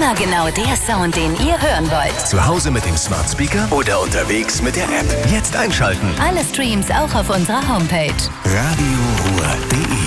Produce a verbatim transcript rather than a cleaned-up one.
Immer genau der Sound, den ihr hören wollt. Zu Hause mit dem Smart Speaker oder unterwegs mit der App. Jetzt einschalten. Alle Streams auch auf unserer Homepage. Radio Ruhr punkt de